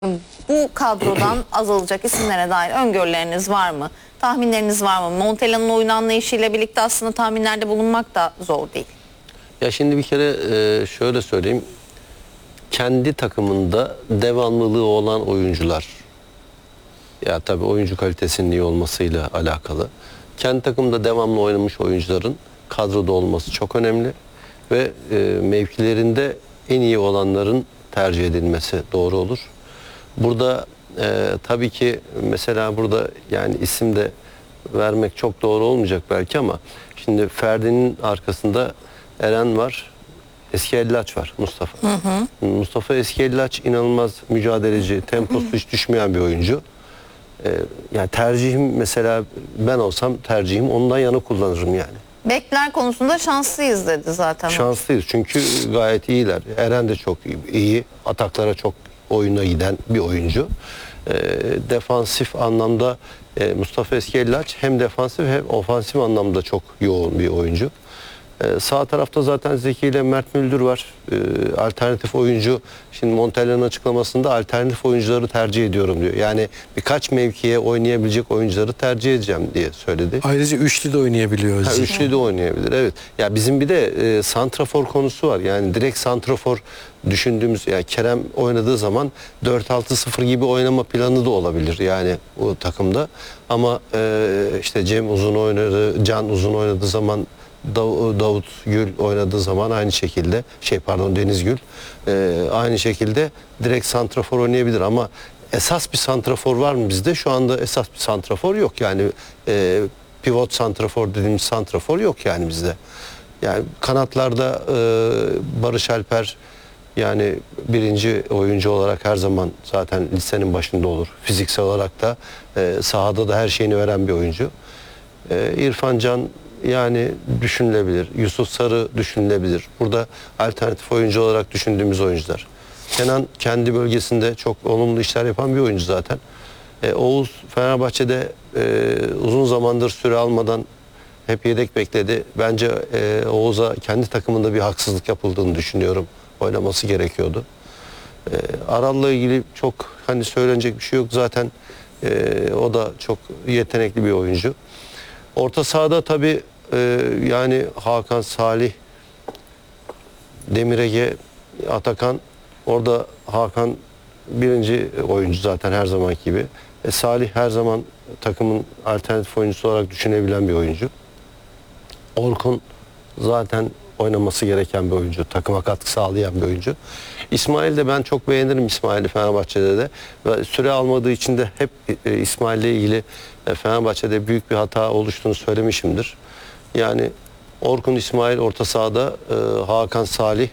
Bu kadrodan azalacak isimlere dair öngörüleriniz var mı? Tahminleriniz var mı? Montella'nın oyun anlayışıyla birlikte aslında tahminlerde bulunmak da zor değil. Ya şimdi bir kere şöyle söyleyeyim. Kendi takımında devamlılığı olan oyuncular, ya tabii oyuncu kalitesinin iyi olmasıyla alakalı. Kendi takımda devamlı oynamış oyuncuların kadroda olması çok önemli ve mevkilerinde en iyi olanların tercih edilmesi doğru olur. Burada tabii ki mesela burada yani isim de vermek çok doğru olmayacak belki ama şimdi Ferdi'nin arkasında Eren var. Eski Ellaç var, Mustafa. Mustafa Eski Ellaç inanılmaz mücadeleci, temposu hiç düşmeyen bir oyuncu. Yani tercihim mesela ben olsam tercihim ondan yana kullanırım yani. Bekler konusunda şanslıyız dedi zaten. Şanslıyız çünkü gayet iyiler. Eren de çok iyi, ataklara çok oyuna giden bir oyuncu. Defansif anlamda Mustafa Eski Ellaç hem defansif hem ofansif anlamda çok yoğun bir oyuncu. Sağ tarafta zaten Zeki ile Mert Müldür var. Alternatif oyuncu. Şimdi Montella'nın açıklamasında alternatif oyuncuları tercih ediyorum diyor. Yani birkaç mevkiye oynayabilecek oyuncuları tercih edeceğim diye söyledi. Ayrıca üçlü de oynayabiliyor. Üçlü de oynayabilir, evet. Ya bizim bir de santrafor konusu var. Yani direkt santrafor düşündüğümüz, yani Kerem oynadığı zaman 4-6-0 gibi oynama planı da olabilir yani o takımda. Ama işte Cem uzun oynadı, Can uzun oynadığı zaman, Davut Gül oynadığı zaman aynı şekilde Deniz Gül aynı şekilde direkt santrafor oynayabilir ama esas bir santrafor var mı bizde? Şu anda esas bir santrafor yok yani pivot santrafor dediğimiz santrafor yok yani bizde. Yani kanatlarda Barış Alper yani birinci oyuncu olarak her zaman zaten listenin başında olur. Fiziksel olarak da sahada da her şeyini veren bir oyuncu. İrfan Can yani düşünülebilir. Yusuf Sarı düşünülebilir. Burada alternatif oyuncu olarak düşündüğümüz oyuncular. Kenan kendi bölgesinde çok olumlu işler yapan bir oyuncu zaten. Oğuz Fenerbahçe'de uzun zamandır süre almadan hep yedek bekledi. Bence Oğuz'a kendi takımında bir haksızlık yapıldığını düşünüyorum. Oynaması gerekiyordu. Aral'la ilgili çok hani söylenecek bir şey yok zaten. O da çok yetenekli bir oyuncu. Orta sahada tabii yani Hakan, Salih, Demir Ege, Atakan, orada Hakan birinci oyuncu zaten her zamanki gibi. Salih her zaman takımın alternatif oyuncusu olarak düşünebilen bir oyuncu. Orkun zaten oynaması gereken bir oyuncu. Takıma katkı sağlayan bir oyuncu. İsmail de ben çok beğenirim İsmail'i Fenerbahçe'de de. Ve süre almadığı için de hep İsmail'le ilgili Fenerbahçe'de büyük bir hata oluştuğunu söylemişimdir. Yani Orkun, İsmail orta sahada, Hakan, Salih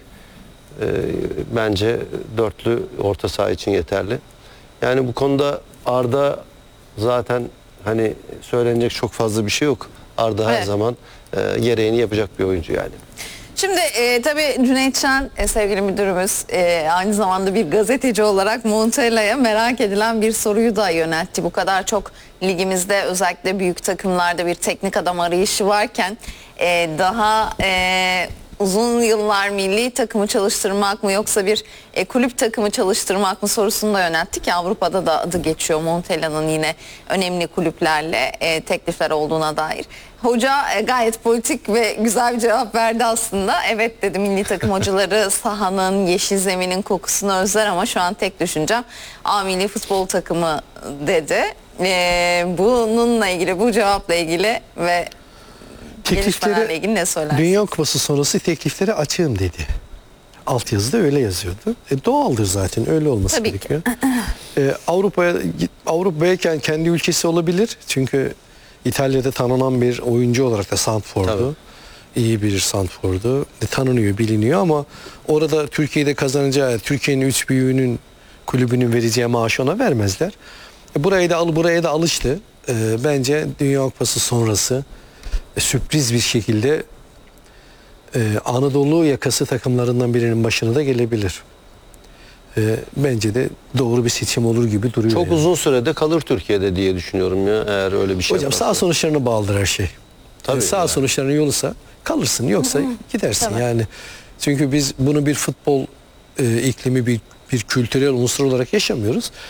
bence dörtlü orta saha için yeterli. Yani bu konuda Arda zaten hani söylenecek çok fazla bir şey yok. Arda her zaman gereğini yapacak bir oyuncu yani. Şimdi tabii Cüneyt Şen sevgili müdürümüz aynı zamanda bir gazeteci olarak Montella'ya merak edilen bir soruyu da yöneltti. Bu kadar çok ligimizde özellikle büyük takımlarda bir teknik adam arayışı varken daha uzun yıllar milli takımı çalıştırmak mı yoksa bir kulüp takımı çalıştırmak mı sorusunu da yönelttik. Avrupa'da da adı geçiyor Montella'nın yine önemli kulüplerle teklifler olduğuna dair. Hoca gayet politik ve güzel bir cevap verdi aslında. Evet dedi, milli takım hocaları sahanın, yeşil zeminin kokusunu özler ama şu an tek düşüncem A milli futbol takımı dedi. Bununla ilgili, bu cevapla ilgili ve gelişmelerle ilgili ne söylersiniz? Dünya Kupası sonrası tekliflere açığım dedi. Altyazıda öyle yazıyordu. Doğaldır zaten, öyle olması Tabii gerekiyor. Avrupa'ya kendi ülkesi olabilir. Çünkü İtalya'da tanınan bir oyuncu olarak da santrfordu. İyi bir santrfordu. Tanınıyor, biliniyor ama orada Türkiye'de kazanacağı, Türkiye'nin üç büyüğünün kulübünün vereceği maaşı ona vermezler. Buraya da alıştı. Bence Dünya Kupası sonrası sürpriz bir şekilde Anadolu yakası takımlarından birinin başına da gelebilir. Bence de doğru bir seçim olur gibi duruyor. Çok uzun sürede kalır Türkiye'de diye düşünüyorum ya, eğer öyle bir şey hocam yaparsa. sağ sonuçlarına bağlıdır her şey. Tabii sağ sonuçlarının yoluysa kalırsın, yoksa gidersin. Tabii. Yani çünkü biz bunu bir futbol iklimi, bir bir kültürel unsur olarak yaşamıyoruz.